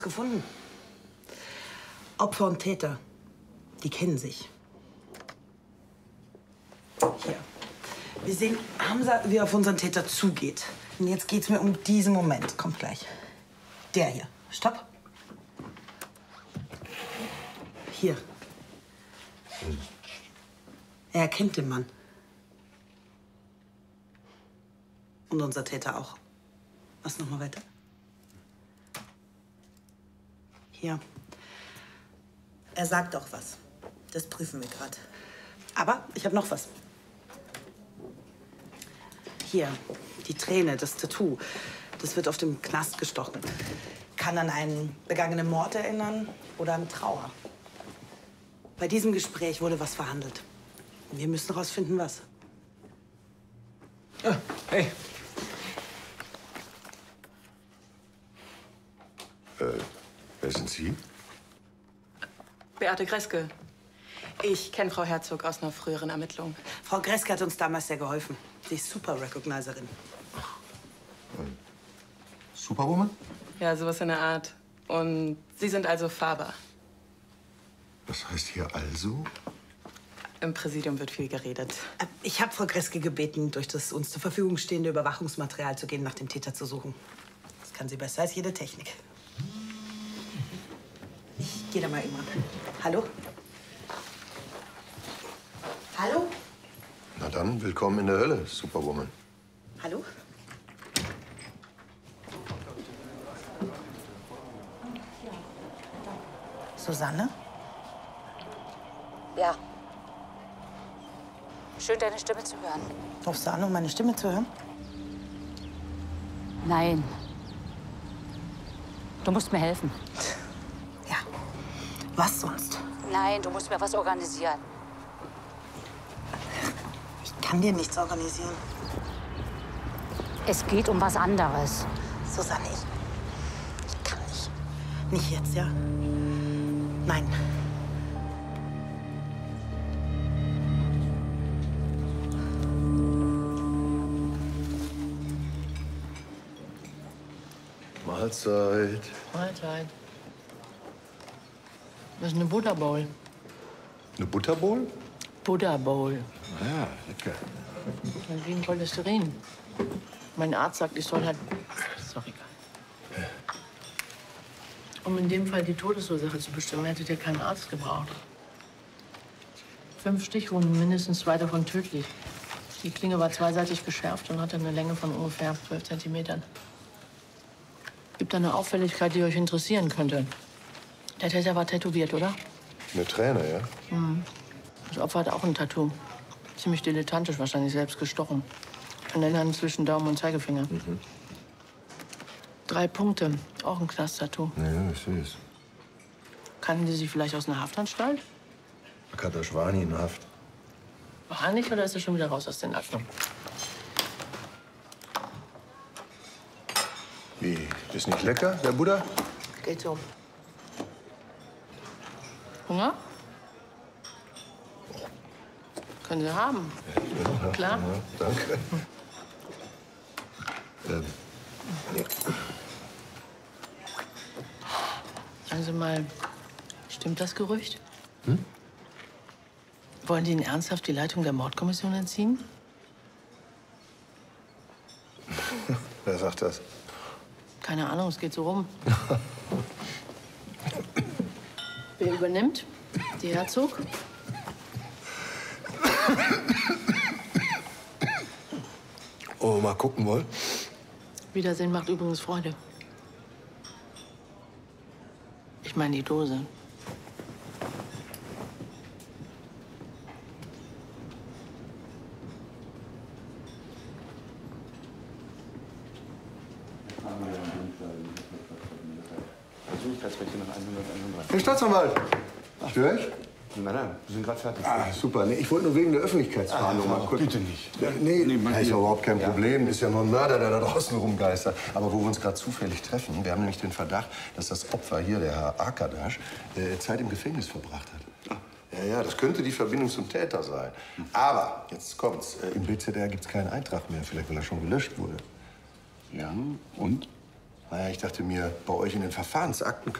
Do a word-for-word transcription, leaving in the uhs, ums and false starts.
Gefunden. Opfer und Täter, die kennen sich. Hier. Wir sehen Hamza, wie er auf unseren Täter zugeht. Und jetzt geht's mir um diesen Moment. Kommt gleich. Der hier. Stopp. Hier. Er erkennt den Mann. Und unser Täter auch. Was noch mal weiter? Hier. Er sagt auch was. Das prüfen wir gerade. Aber ich habe noch was. Hier, die Träne, das Tattoo. Das wird auf dem Knast gestochen. Kann an einen begangenen Mord erinnern oder an Trauer. Bei diesem Gespräch wurde was verhandelt. Wir müssen herausfinden, was. Ah, hey. Äh, wer sind Sie? Beate Greske. Ich kenne Frau Herzog aus einer früheren Ermittlung. Frau Greske hat uns damals sehr geholfen. Sie ist super Recognizerin. Superwoman? Ja, sowas in der Art. Und Sie sind also Faber. Was heißt hier also? Im Präsidium wird viel geredet. Ich habe Frau Greske gebeten, durch das uns zur Verfügung stehende Überwachungsmaterial zu gehen, nach dem Täter zu suchen. Das kann sie besser als jede Technik. Ich gehe da mal immer. Hallo? Hallo? Na dann, willkommen in der Hölle, Superwoman. Hallo? Susanne? Ja. Schön, deine Stimme zu hören. Rufst du an, um meine Stimme zu hören? Nein. Du musst mir helfen. Ja. Was sonst? Nein, du musst mir was organisieren. Ich kann dir nichts organisieren. Es geht um was anderes. Susanne, ich, ich kann nicht. Nicht jetzt, ja? Nein. Mahlzeit. Mahlzeit. Das ist eine Buddha Bowl. Eine Butterbowl? Buddha Bowl. Ja, lecker. Wie ein Cholesterin. Mein Arzt sagt, ich soll halt. Ist doch egal. Um in dem Fall die Todesursache zu bestimmen, hättet ihr keinen Arzt gebraucht. Fünf Stichwunden, mindestens zwei davon tödlich. Die Klinge war zweiseitig geschärft und hatte eine Länge von ungefähr zwölf Zentimetern. Gibt da eine Auffälligkeit, die euch interessieren könnte? Der Täter war tätowiert, oder? Eine Träne, ja? Mhm. Das Opfer hat auch ein Tattoo. Ziemlich dilettantisch, wahrscheinlich selbst gestochen. An den Händen zwischen Daumen und Zeigefinger. Mhm. Drei Punkte, auch ein Knast-Tattoo. Ja, ich sehe es. Kannten Sie sich vielleicht aus einer Haftanstalt? Kataschwani in Haft. War nicht, oder ist er schon wieder raus aus den Akten? Wie? Ist nicht lecker, der Buddha? Geht so. Hunger? Können Sie haben. Ja, Klar. Ja, danke. ähm, ja. Sagen Sie mal, stimmt das Gerücht? Hm? Wollen die Ihnen ernsthaft die Leitung der Mordkommission entziehen? Wer sagt das? Keine Ahnung, es geht so rum. Wer übernimmt? Die Herzog? Oh, mal gucken wollen? Wiedersehen macht übrigens Freude. Ich meine die Dose. Herr Staatsanwalt! Störe ich? Nein, nein, wir sind gerade fertig. Ah, super. Nee, ich wollte nur wegen der Öffentlichkeitsfahndung Ah, mal kurz. bitte nicht. Ja, nee, Nee, man- das ist ja überhaupt kein Ja. Problem. Ist ja nur ein Mörder, der da draußen rumgeistert. Aber wo wir uns gerade zufällig treffen, wir haben nämlich den Verdacht, dass das Opfer hier, der Herr Arkadasch, äh, Zeit im Gefängnis verbracht hat. Ja, ja, das könnte die Verbindung zum Täter sein. Aber, jetzt kommt's, äh, im B Z R gibt's keinen Eintrag mehr. Vielleicht, weil er schon gelöscht wurde. Ja, und? Naja, ich dachte mir, bei euch in den Verfahrensakten